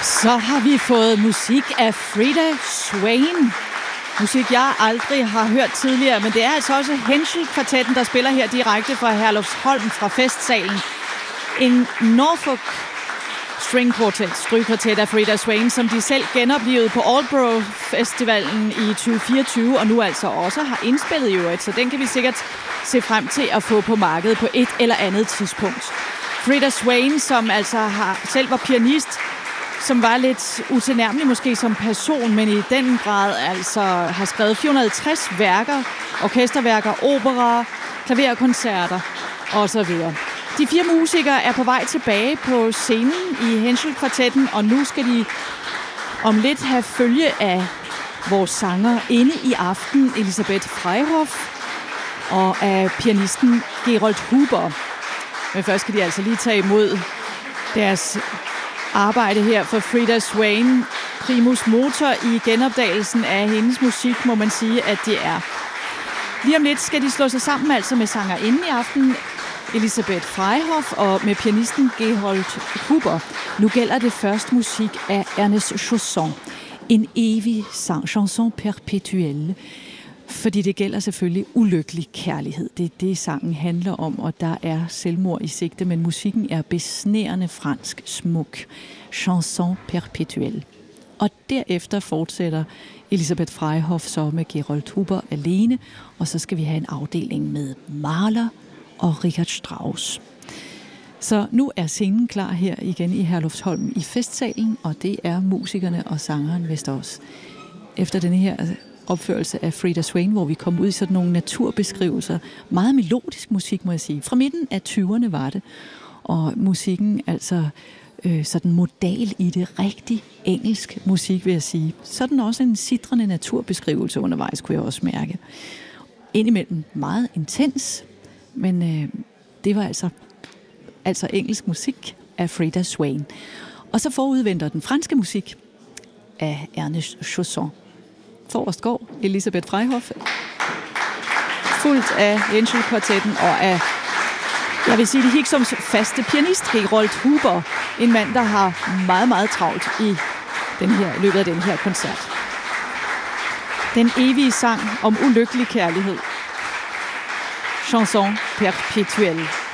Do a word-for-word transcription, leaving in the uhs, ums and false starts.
Så har vi fået musik af Frida Swain. Musik, jeg aldrig har hørt tidligere, men det er altså også Henschel-kvartetten, der spiller her direkte fra Herlufsholm fra festsalen. En Norfolk String Quartet, strygkvartet af Frida Swain, som de selv genoplevede på Aldborough Festivalen i tyve fireogtyve, og nu altså også har indspillet i øvrigt, så den kan vi sikkert se frem til at få på markedet på et eller andet tidspunkt. Frida Swain, som altså har, selv var pianist, som var lidt utilnærmelig måske som person, men i den grad altså har skrevet fire hundrede og halvtreds værker, orkesterværker, opera, klaverkoncerter osv. De fire musikere er på vej tilbage på scenen i Henschel-kvartetten, og nu skal de om lidt have følge af vores sanger inde i aften, Elisabeth Freyhoff, og af pianisten Gerold Huber. Men først skal de altså lige tage imod deres arbejde her for Frida Swain, primus motor i genopdagelsen af hendes musik, må man sige, at det er. Lige om lidt skal de slå sig sammen altså med sangerinden i aften, Elisabeth Freyhoff, og med pianisten Gerold Huber. Nu gælder det først musik af Ernest Chausson. En evig sang, chanson perpétuelle. Fordi det gælder selvfølgelig ulykkelig kærlighed. Det er det, sangen handler om, og der er selvmord i sigte, men musikken er besnærende fransk smuk. Chanson perpétuelle. Og derefter fortsætter Elisabeth Freyhoff så med Gerold Huber alene, og så skal vi have en afdeling med Mahler og Richard Strauss. Så nu er scenen klar her igen i Herlufsholm i festsalen, og det er musikerne og sangeren vist også. Efter denne her opførelse af Frida Swain, hvor vi kom ud i sådan nogle naturbeskrivelser. Meget melodisk musik, må jeg sige. Fra midten af tyverne var det. Og musikken, altså øh, sådan modal i det. Rigtig engelsk musik, vil jeg sige. Sådan også en sitrende naturbeskrivelse undervejs, kunne jeg også mærke. Indimellem meget intens, men øh, det var altså, altså engelsk musik af Frida Swain. Og så forudventer den franske musik af Ernest Chausson. Forrest går Elisabeth Freyhoff, fuldt af Henschel-kvartetten og af, jeg vil sige, det Hicksums faste pianist, Gerold Huber, en mand, der har meget, meget travlt i den her, løbet af den her koncert. Den evige sang om ulykkelig kærlighed. Chanson perpétuelle.